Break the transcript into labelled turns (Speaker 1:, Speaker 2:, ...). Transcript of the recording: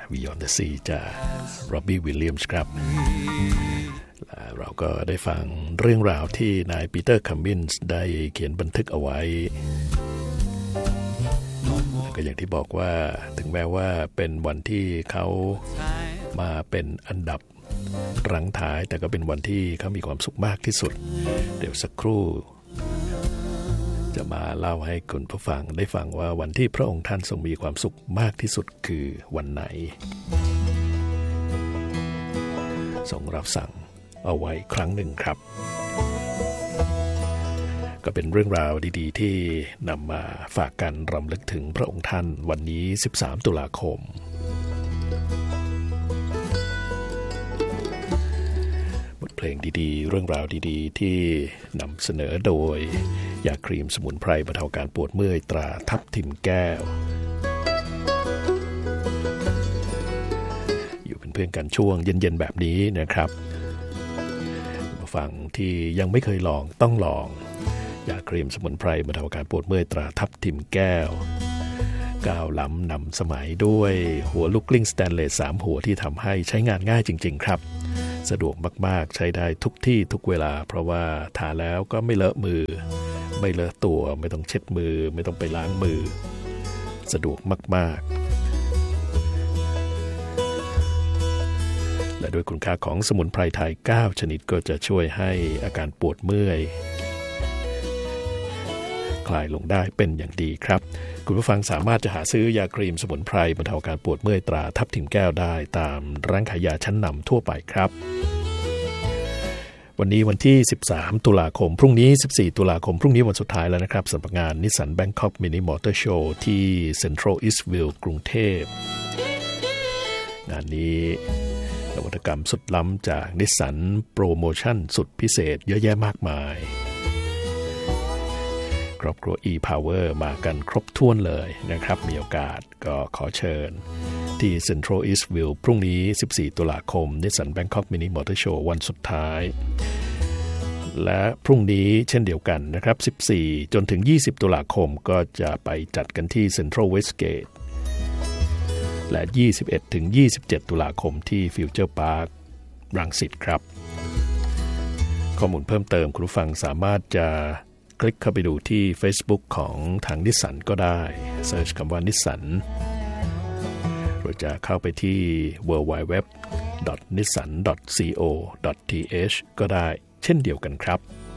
Speaker 1: Beyond the Sea จาก Robbie Williams ครับเราก็ได้ฟังเรื่องราวที่นายปีเตอร์คัมมินส์ได้เขียนบันทึกเอาไว้ก็อย่างที่บอกว่าถึงแม้ว่าเป็นวันที่เขามาเป็นอันดับรั้งท้ายแต่ก็เป็นวันที่เขามีความสุขมากที่สุดเดี๋ยวสักครู่จะมาเล่าให้คุณผู้ฟังได้ฟังว่าวันที่พระองค์ท่านทรงมีความสุขมากที่สุดคือวันไหนทรงรับสั่งเอาไว้ครั้งหนึ่งครับก็เป็นเรื่องราวดีๆที่นำมาฝากกันรำลึกถึงพระองค์ท่านวันนี้13ตุลาคมบทเพลงดีๆเรื่องราวดีๆที่นำเสนอโดยยาครีมสมุนไพรบรรเทาการปวดเมื่อยตราทับทิมแก้วอยู่เป็นเพื่อนกันช่วงเย็นๆแบบนี้นะครับมาฟังที่ยังไม่เคยลองต้องลองยาครีมสมุนไพรบรรเทาการปวดเมื่อยตราทับทิมแก้วก้าวล้ำนำสมัยด้วยหัวลูกกลิ้งสแตนเลส3หัวที่ทำให้ใช้งานง่ายจริงๆครับสะดวกมากๆใช้ได้ทุกที่ทุกเวลาเพราะว่าทาแล้วก็ไม่เลอะมือไม่เลอะตัวไม่ต้องเช็ดมือไม่ต้องไปล้างมือสะดวกมากๆและด้วยคุณค่าของสมุนไพรไทย9ชนิดก็จะช่วยให้อาการปวดเมื่อยคลายลงได้เป็นอย่างดีครับคุณผู้ฟังสามารถจะหาซื้อยาครีมสมุนไพรบรรเทาอาการปวดเมื่อยตราทับทิมแก้วได้ตามร้านขายยาชั้นนำทั่วไปครับวันนี้วันที่13ตุลาคมพรุ่งนี้14ตุลาคมพรุ่งนี้วันสุดท้ายแล้วนะครับสำหรับงาน Nissan Bangkok Mini Motor Show ที่ Central Eastville กรุงเทพงานนี้นวัตกรรมสุดล้ำจาก Nissan โปรโมชั่นสุดพิเศษเยอะแยะมากมายครอบครัว e-Power มากันครบถ้วนเลยนะครับมีโอกาสก็ขอเชิญที่ Central Eastville พรุ่งนี้14ตุลาคม Nissan Bangkok Mini Motor Show วันสุดท้ายและพรุ่งนี้เช่นเดียวกันนะครับ14จนถึง20ตุลาคมก็จะไปจัดกันที่ Central Westgate และ21ถึง27ตุลาคมที่ Future Park รังสิตครับข้อมูลเพิ่มเติมคุณผู้ฟังสามารถจะคลิกเข้าไปดูที่ Facebook ของทาง Nissan ก็ได้เสิร์ชคำว่า Nissan หรือจะเข้าไปที่ www.nissan.co.th ก็ได้เช่นเดียวกันครับ